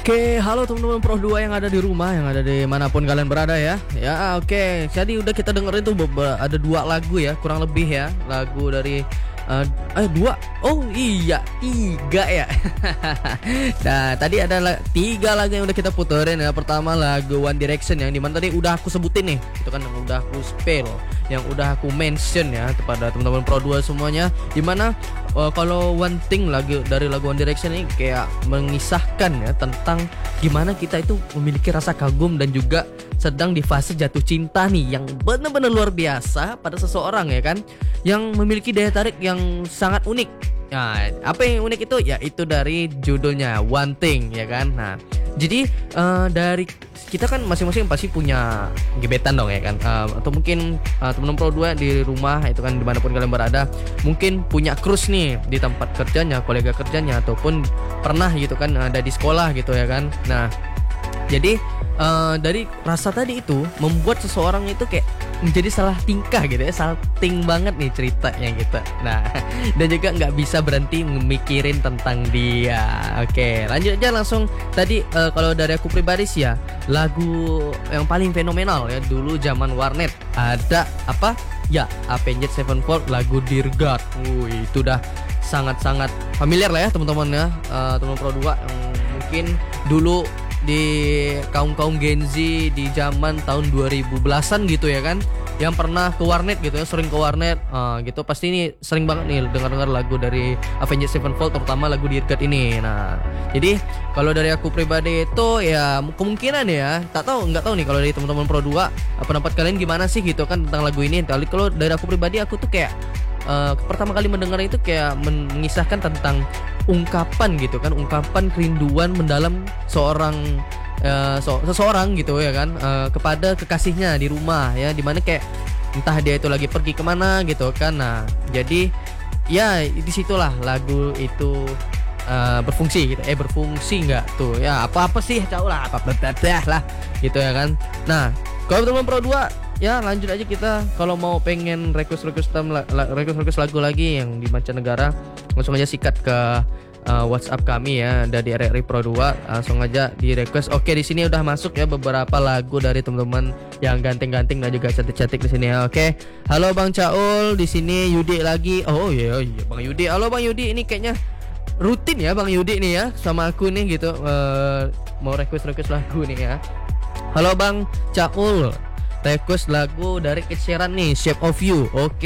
Oke, halo teman-teman Pro 2 yang ada di rumah, yang ada di manapun kalian berada ya. Ya, oke. Jadi udah kita dengerin tuh ada dua lagu ya, kurang lebih ya. Lagu dari dua. Oh iya, tiga ya. Nah, tadi ada tiga lagu yang udah kita puterin ya. Pertama lagu One Direction yang dimana tadi udah aku sebutin nih. Itu kan yang udah aku spill, yang udah aku mention ya kepada teman-teman Pro 2 semuanya. Dimana kalau One Thing dari lagu One Direction ini kayak mengisahkan ya tentang gimana kita itu memiliki rasa kagum dan juga sedang di fase jatuh cinta nih yang benar-benar luar biasa pada seseorang ya kan, yang memiliki daya tarik yang sangat unik. Nah, apa yang unik itu? Ya itu dari judulnya One Thing ya kan. Nah, jadi dari kita kan masing-masing pasti punya gebetan dong ya kan, atau mungkin teman-teman Pro 2 di rumah itu kan dimanapun kalian berada mungkin punya crush nih di tempat kerjanya, kolega kerjanya, ataupun pernah gitu kan ada di sekolah gitu ya kan. Nah, jadi dari rasa tadi itu membuat seseorang itu kayak menjadi salah tingkah gitu ya, salting banget nih ceritanya gitu. Nah, dan juga nggak bisa berhenti memikirin tentang dia. Oke, lanjut aja langsung. Tadi kalau dari aku pribadi sih ya, lagu yang paling fenomenal ya dulu zaman warnet ada apa? Ya, Avenged Sevenfold lagu Dear God. Itu udah sangat-sangat familiar lah ya teman-teman ya, teman Pro 2 yang mungkin dulu di kaum Gen Z di zaman tahun 2010-an gitu ya kan, yang pernah ke warnet gitu ya, sering ke warnet gitu, pasti ini sering banget nih dengar lagu dari Avenged Sevenfold, terutama lagu Dear God ini. Nah, jadi kalau dari aku pribadi itu ya kemungkinan ya, nggak tahu nih kalau dari teman-teman Pro 2 pendapat kalian gimana sih gitu kan tentang lagu ini. Kalau dari aku pribadi, aku tuh kayak pertama kali mendengar itu kayak mengisahkan tentang ungkapan gitu kan, ungkapan kerinduan mendalam seseorang gitu ya kan, kepada kekasihnya di rumah ya, dimana kayak entah dia itu lagi pergi kemana gitu kan. Nah, jadi ya disitulah lagu itu berfungsi gitu, berfungsi nggak tuh ya, apa sih jauh lah, apa lah gitu ya kan. Nah, kalau teman Pro 2 ya lanjut aja kita, kalau mau pengen request lagu lagi yang di mancanegara, langsung aja sikat ke WhatsApp kami ya, ada di RRI Pro 2, langsung aja di request. Oke, di sini udah masuk ya beberapa lagu dari teman-teman yang ganteng-ganteng dan juga cantik-cantik di sini ya. Oke, halo Bang Caul, di sini Yudi lagi. Oh iya Bang Yudi. Halo Bang Yudi, ini kayaknya rutin ya Bang Yudi nih ya sama aku nih gitu, mau request lagu nih ya. Halo Bang Caul, request lagu dari Ed Sheeran nih, Shape of You. Oke.